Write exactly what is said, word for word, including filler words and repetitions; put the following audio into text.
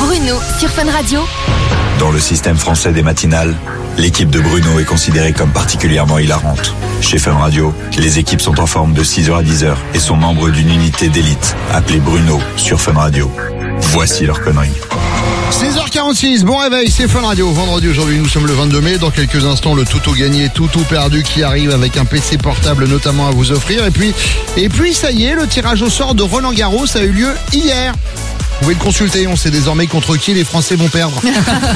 Bruno sur Fun Radio. Dans le système français des matinales, l'équipe de Bruno est considérée comme particulièrement hilarante. Chez Fun Radio, les équipes sont en forme de six heures à dix heures et sont membres d'une unité d'élite appelée Bruno sur Fun Radio. Voici leur connerie. six heures quarante-six, bon réveil, c'est Fun Radio. Vendredi aujourd'hui, nous sommes le vingt-deux mai. Dans quelques instants, le tout au gagné, tout ou perdu qui arrive avec un P C portable notamment à vous offrir. Et puis, et puis ça y est, le tirage au sort de Roland Garros a eu lieu hier. Vous pouvez le consulter, on sait désormais contre qui les Français vont perdre.